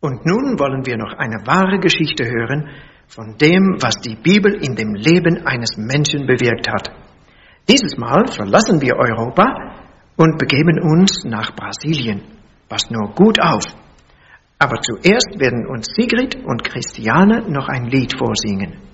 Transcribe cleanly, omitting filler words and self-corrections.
Und nun wollen wir noch eine wahre Geschichte hören von dem, was die Bibel in dem Leben eines Menschen bewirkt hat. Dieses Mal verlassen wir Europa und begeben uns nach Brasilien. Passt nur gut auf. Aber zuerst werden uns Sigrid und Christiane noch ein Lied vorsingen.